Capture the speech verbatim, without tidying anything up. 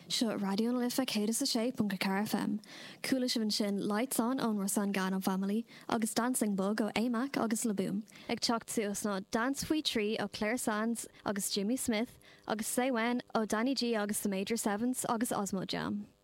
Seo radio na lifa céad is a sé punca car F M. Coola si sin Lights On ón Rosan Gan Family, agus Dancing Bug ó Amac agus Laboom. Ag teacht suas ná Dance Fui Tree ó Claire Sands agus Jimmy Smith, agus Say When ó Danny G agus The Major Sevens agus Osmo Jam.